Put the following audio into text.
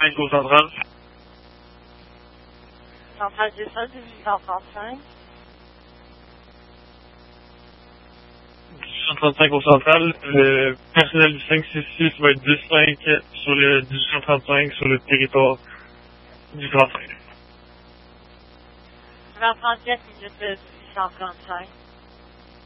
135 au central. Centrale du sol, 1835. 1835 au central. Le personnel du 566 va être 10-5 sur le 1835 sur le territoire du Grand Train. 37 minutes de 1835.